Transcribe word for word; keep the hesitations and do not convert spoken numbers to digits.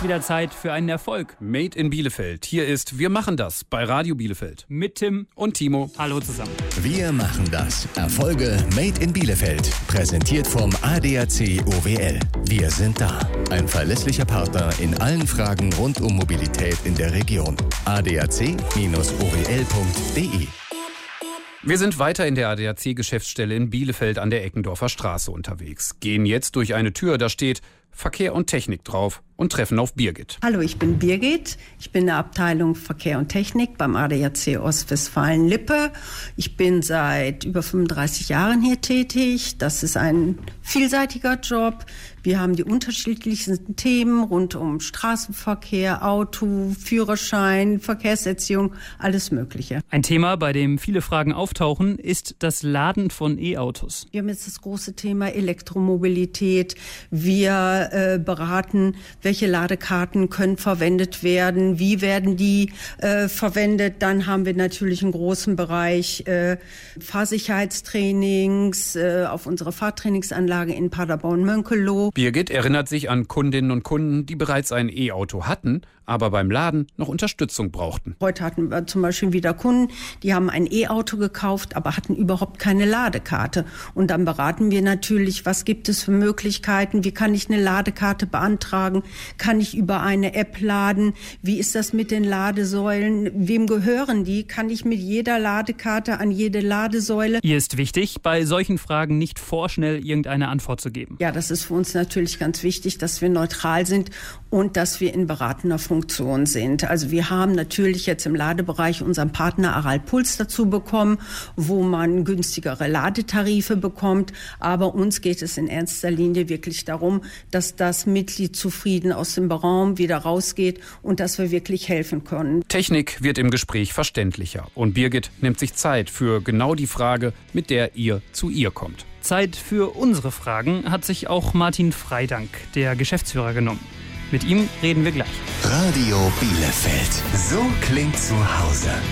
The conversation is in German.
ist wieder Zeit für einen Erfolg. Made in Bielefeld. Hier ist Wir machen das bei Radio Bielefeld. Mit Tim und Timo. Hallo zusammen. Wir machen das. Erfolge Made in Bielefeld. Präsentiert vom A D A C O W L. Wir sind da. Ein verlässlicher Partner in allen Fragen rund um Mobilität in der Region. a d a c Bindestrich o w l punkt d e. Wir sind weiter in der A D A C-Geschäftsstelle in Bielefeld an der Eckendorfer Straße unterwegs. Gehen jetzt durch eine Tür, da steht Verkehr und Technik drauf und treffen auf Birgit. Hallo, ich bin Birgit. Ich bin in der Abteilung Verkehr und Technik beim A D A C Ostwestfalen-Lippe. Ich bin seit über fünfunddreißig Jahren hier tätig. Das ist ein vielseitiger Job. Wir haben die unterschiedlichsten Themen rund um Straßenverkehr, Auto, Führerschein, Verkehrserziehung, alles Mögliche. Ein Thema, bei dem viele Fragen auftauchen, ist das Laden von E-Autos. Wir haben jetzt das große Thema Elektromobilität. Wir äh, beraten, welche Ladekarten können verwendet werden, wie werden die äh, verwendet. Dann haben wir natürlich einen großen Bereich äh, Fahrsicherheitstrainings äh, auf unserer Fahrtrainingsanlage in Paderborn-Mönkelow. Birgit erinnert sich an Kundinnen und Kunden, die bereits ein E-Auto hatten, aber beim Laden noch Unterstützung brauchten. Heute hatten wir zum Beispiel wieder Kunden, die haben ein E-Auto gekauft, aber hatten überhaupt keine Ladekarte. Und dann beraten wir natürlich, was gibt es für Möglichkeiten, wie kann ich eine Ladekarte beantragen, kann ich über eine App laden, wie ist das mit den Ladesäulen, wem gehören die, kann ich mit jeder Ladekarte an jede Ladesäule. Ihr ist wichtig, bei solchen Fragen nicht vorschnell irgendeine Antwort zu geben. Ja, das ist für uns natürlich ganz wichtig, dass wir neutral sind und dass wir in beratender Funktion sind. Also wir haben natürlich jetzt im Ladebereich unseren Partner Aral Puls dazu bekommen, wo man günstigere Ladetarife bekommt. Aber uns geht es in erster Linie wirklich darum, dass das Mitglied zufrieden aus dem Raum wieder rausgeht und dass wir wirklich helfen können. Technik wird im Gespräch verständlicher und Birgit nimmt sich Zeit für genau die Frage, mit der ihr zu ihr kommt. Zeit für unsere Fragen hat sich auch Martin Freidank, der Geschäftsführer, genommen. Mit ihm reden wir gleich. Radio Bielefeld. So klingt zu Hause.